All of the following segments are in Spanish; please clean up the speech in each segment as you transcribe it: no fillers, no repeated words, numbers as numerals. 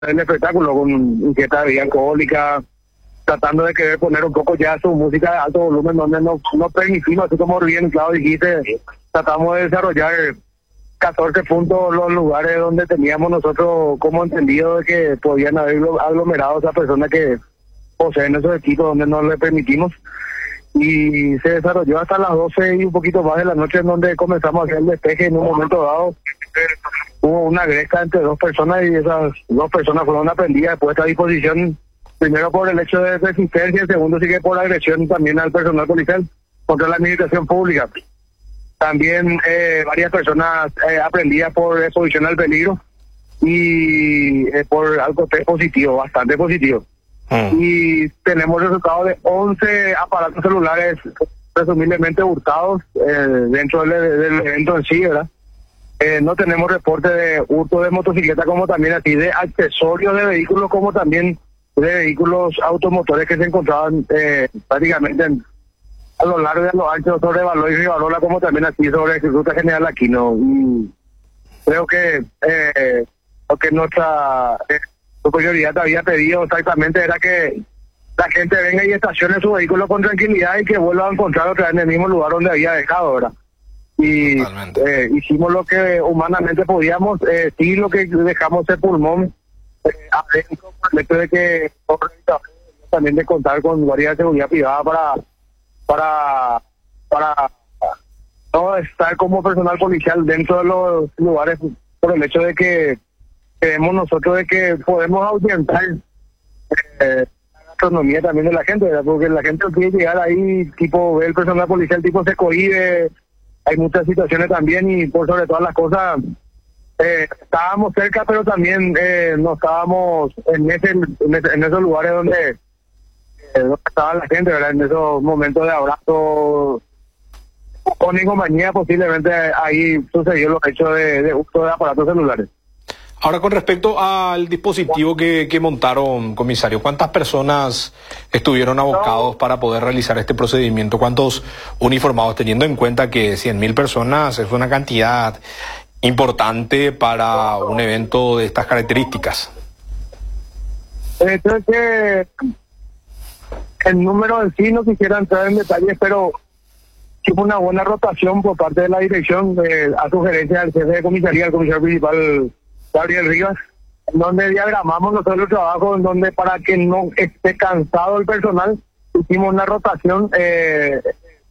el espectáculo con ingesta de bebida alcohólica, tratando de querer poner un poco ya su música de alto volumen, donde no permitimos, así como bien claro dijiste, tratamos de desarrollar 14 puntos los lugares donde teníamos nosotros como entendido de que podían haber aglomerado a esas personas que poseen esos equipos donde no le permitimos. Y se desarrolló hasta las 12 y un poquito más de la noche, en donde comenzamos a hacer el despeje. En un momento dado hubo una gresca entre dos personas y esas dos personas fueron aprendidas, puestas a disposición, primero por el hecho de resistencia y segundo sí que por agresión también al personal policial contra la administración pública. También varias personas aprendidas por exposición al peligro y por algo positivo, bastante positivo. Y tenemos resultados de 11 aparatos celulares presumiblemente hurtados dentro del evento en sí, ¿verdad? No tenemos reporte de hurto de motocicleta, como también así de accesorios de vehículos, como también de vehículos automotores que se encontraban prácticamente a lo largo y a lo ancho sobre Való y Rivalola, como también así sobre Ruta General Aquino. Y creo que lo que nuestra superioridad había pedido exactamente era que la gente venga y estacione su vehículo con tranquilidad y que vuelva a encontrar otra vez en el mismo lugar donde había dejado, ¿verdad? Y hicimos lo que humanamente podíamos, sí, lo que dejamos el pulmón adentro, por el hecho de que también de contar con guardia de seguridad privada para no estar como personal policial dentro de los lugares, por el hecho de que creemos nosotros de que podemos ahuyentar la gastronomía también de la gente, ¿verdad? Porque la gente quiere llegar ahí, tipo, ve el personal policial, tipo se cohíbe. Hay muchas situaciones también y por sobre todas las cosas estábamos cerca, pero también no estábamos en esos lugares donde estaba la gente, ¿verdad? En esos momentos de abrazo con compañía, posiblemente ahí sucedió los hechos de uso de aparatos celulares. Ahora, con respecto al dispositivo que montaron, comisario, ¿cuántas personas estuvieron abocados para poder realizar este procedimiento? ¿Cuántos uniformados? Teniendo en cuenta que 100.000 personas es una cantidad importante para un evento de estas características. Creo que el número en sí no quisiera entrar en detalles, pero hubo una buena rotación por parte de la dirección a sugerencia del jefe de comisaría, el comisario principal Gabriel Rivas, en donde diagramamos nosotros el trabajo, en donde para que no esté cansado el personal, hicimos una rotación, 3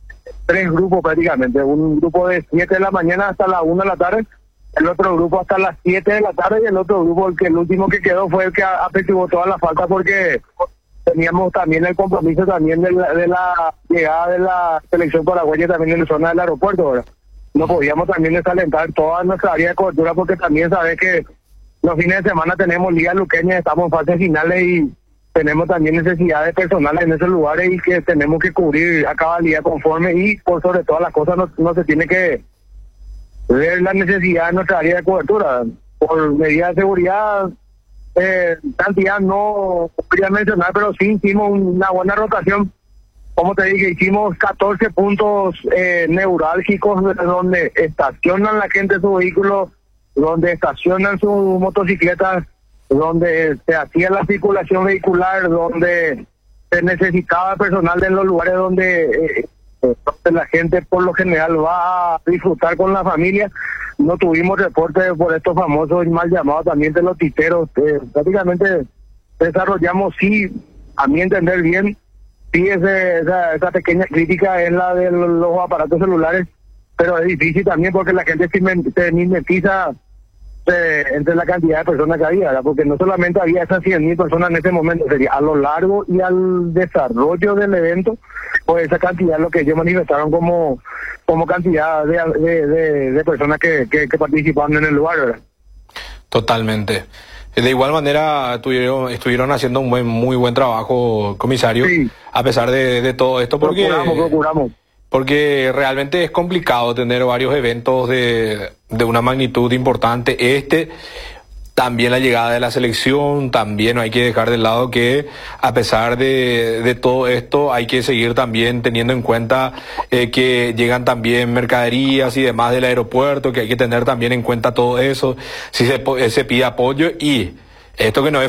grupos prácticamente, un grupo de 7 de la mañana hasta la 1 de la tarde, el otro grupo hasta las 7 de la tarde y el otro grupo, el último que quedó fue el que apetiguó toda la falta porque teníamos también el compromiso también de la llegada de la selección paraguaya también en la zona del aeropuerto, ¿verdad? No podíamos también desalentar toda nuestra área de cobertura porque también sabes que los fines de semana tenemos ligas luqueñas, estamos en fases finales y tenemos también necesidades personales en esos lugares y que tenemos que cubrir a cabalidad conforme y por sobre todas las cosas no se tiene que ver la necesidad de nuestra área de cobertura. Por medidas de seguridad, cantidad no podría mencionar, pero sí hicimos una buena rotación. Como te dije, hicimos 14 puntos neurálgicos donde estacionan la gente su vehículo, donde estacionan sus motocicletas, donde se hacía la circulación vehicular, donde se necesitaba personal en los lugares donde la gente por lo general va a disfrutar con la familia. No tuvimos reportes por estos famosos mal llamados también de los titeros. Prácticamente desarrollamos, sí, a mi entender bien, sí, esa pequeña crítica es la de los aparatos celulares, pero es difícil también porque la gente se mimetiza entre la cantidad de personas que había, ¿verdad? Porque no solamente había esas 100.000 personas en ese momento, sería a lo largo y al desarrollo del evento, pues esa cantidad es lo que ellos manifestaron como cantidad de personas que participaban en el lugar, ¿verdad? Totalmente. De igual manera estuvieron haciendo un muy buen trabajo, comisario, sí, a pesar de todo esto, porque procuramos. Porque realmente es complicado tener varios eventos de una magnitud importante. También la llegada de la selección, también no hay que dejar de lado que a pesar de todo esto hay que seguir también teniendo en cuenta que llegan también mercaderías y demás del aeropuerto, que hay que tener también en cuenta todo eso, si se pide apoyo y Esto que no es